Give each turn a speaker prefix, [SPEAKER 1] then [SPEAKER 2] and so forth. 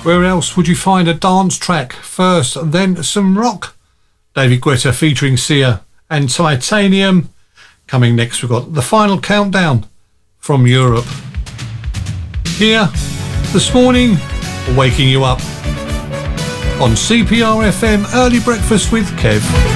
[SPEAKER 1] Where else would you find a dance track first, then some rock? David Guetta featuring Sia and Titanium. Coming next, we've got the final countdown from Europe. Here, this morning, waking you up on CPR FM Early Breakfast with Kev.